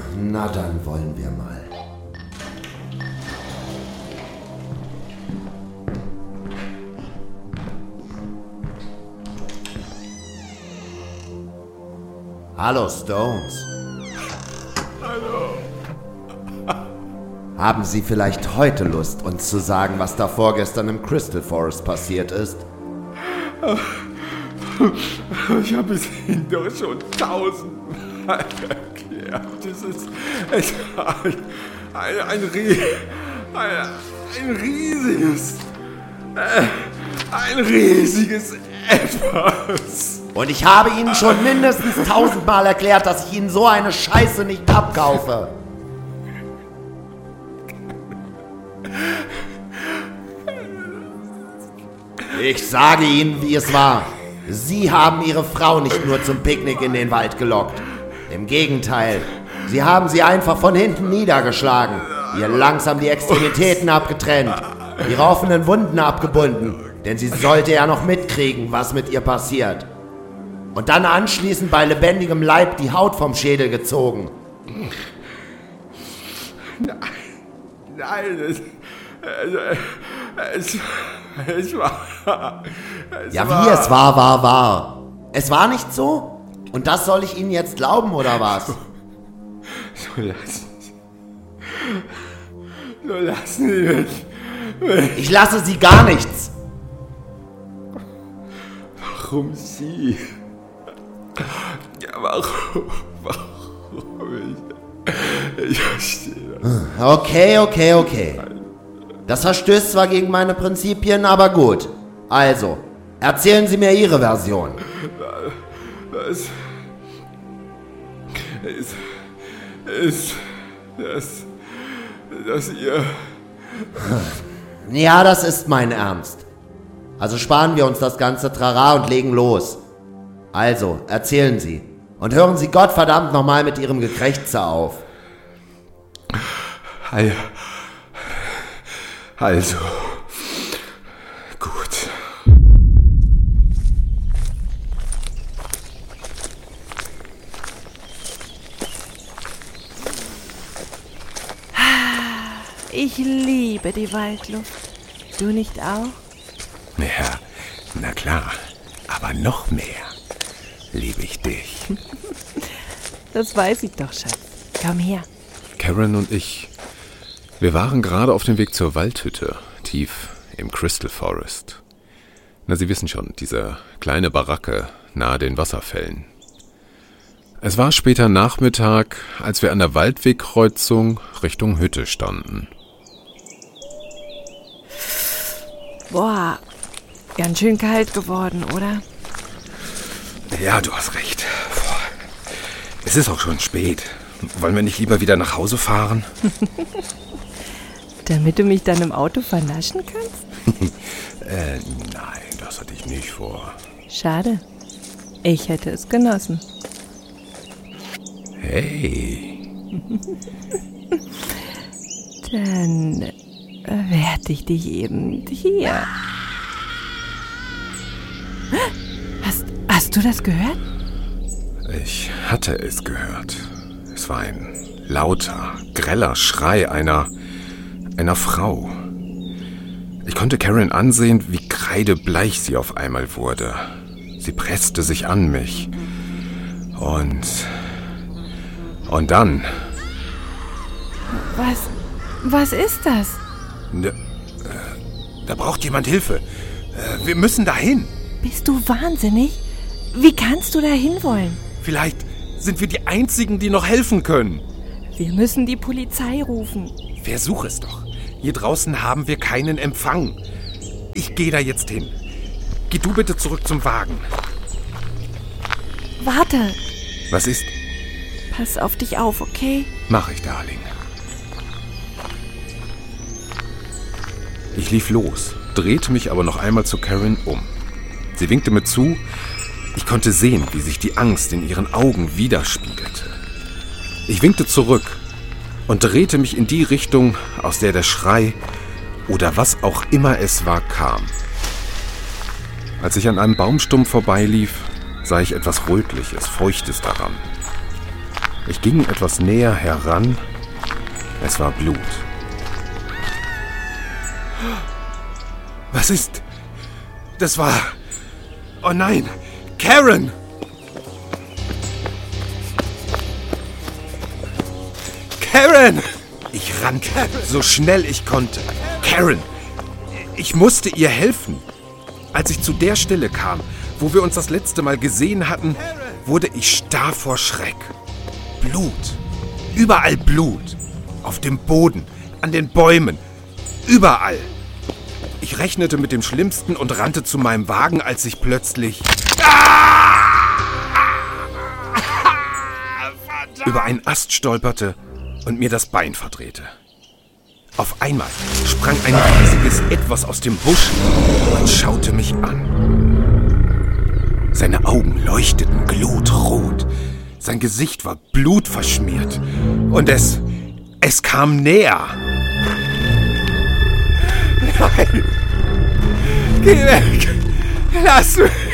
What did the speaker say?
Na dann wollen wir mal. Hallo, Stones. Hallo. Haben Sie vielleicht heute Lust, uns zu sagen, was da vorgestern im Crystal Forest passiert ist? Ich habe es Ihnen doch schon 1000-mal erklärt. Es war ein riesiges etwas. Und ich habe Ihnen schon mindestens 1000-mal erklärt, dass ich Ihnen so eine Scheiße nicht abkaufe. Ich sage Ihnen, wie es war. Sie haben Ihre Frau nicht nur zum Picknick in den Wald gelockt. Im Gegenteil, Sie haben sie einfach von hinten niedergeschlagen, ihr langsam die Extremitäten abgetrennt, ihre offenen Wunden abgebunden, denn sie sollte ja noch mitkriegen, was mit ihr passiert. Und dann anschließend bei lebendigem Leib die Haut vom Schädel gezogen. Nein, es war... Es war. Es war nicht so? Und das soll ich Ihnen jetzt glauben, oder was? So lassen Sie mich. Ich lasse Sie gar nichts. Warum Sie? Ja, warum? Ich verstehe das. Okay. Das verstößt zwar gegen meine Prinzipien, aber gut. Also, erzählen Sie mir Ihre Version. Dass ihr... Ja, das ist mein Ernst. Also sparen wir uns das ganze Trara und legen los. Also, erzählen Sie. Und hören Sie Gottverdammt nochmal mit Ihrem Gekrächze auf. Also, gut. Ich liebe die Waldluft. Du nicht auch? Ja, na klar. Aber noch mehr liebe ich dich. Das weiß ich doch, Schatz. Komm her. Karen und ich, wir waren gerade auf dem Weg zur Waldhütte, tief im Crystal Forest. Na, Sie wissen schon, diese kleine Baracke nahe den Wasserfällen. Es war später Nachmittag, als wir an der Waldwegkreuzung Richtung Hütte standen. Boah, ganz schön kalt geworden, oder? Ja, du hast recht. Es ist auch schon spät. Wollen wir nicht lieber wieder nach Hause fahren? Damit du mich dann im Auto vernaschen kannst? Nein, das hatte ich nicht vor. Schade. Ich hätte es genossen. Hey. Dann werde ich dich eben hier. Hast du das gehört? Ich hatte es gehört. Es war ein lauter, greller Schrei einer Frau. Ich konnte Karen ansehen, wie kreidebleich sie auf einmal wurde. Sie presste sich an mich. Und dann... Was ist das? Da braucht jemand Hilfe. Wir müssen dahin. Bist du wahnsinnig? Wie kannst du da hinwollen? Vielleicht sind wir die Einzigen, die noch helfen können. Wir müssen die Polizei rufen. Versuch es doch. Hier draußen haben wir keinen Empfang. Ich gehe da jetzt hin. Geh du bitte zurück zum Wagen. Warte. Was ist? Pass auf dich auf, okay? Mach ich, Darling. Ich lief los, drehte mich aber noch einmal zu Karen um. Sie winkte mir zu. Ich konnte sehen, wie sich die Angst in ihren Augen widerspiegelte. Ich winkte zurück und drehte mich in die Richtung, aus der der Schrei oder was auch immer es war, kam. Als ich an einem Baumstumpf vorbeilief, sah ich etwas Rötliches, Feuchtes daran. Ich ging etwas näher heran. Es war Blut. Was ist? Das war... Oh nein! Karen! Karen! Ich rannte, so schnell ich konnte. Karen! Ich musste ihr helfen. Als ich zu der Stelle kam, wo wir uns das letzte Mal gesehen hatten, wurde ich starr vor Schreck. Blut. Überall Blut. Auf dem Boden, an den Bäumen. Überall. Ich rechnete mit dem Schlimmsten und rannte zu meinem Wagen, als ich plötzlich über einen Ast stolperte und mir das Bein verdrehte. Auf einmal sprang ein riesiges Etwas aus dem Busch und schaute mich an. Seine Augen leuchteten glutrot. Sein Gesicht war blutverschmiert. Und es kam näher. Nein! Geh weg! Lass mich!